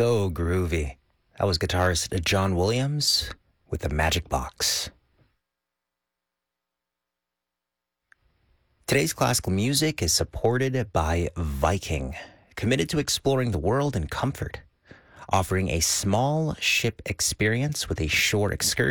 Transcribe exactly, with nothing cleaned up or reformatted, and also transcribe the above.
So groovy. That was guitarist John Williams with the Magic Box. Today's classical music is supported by Viking, committed to exploring the world in comfort, offering a small ship experience with a shore excursion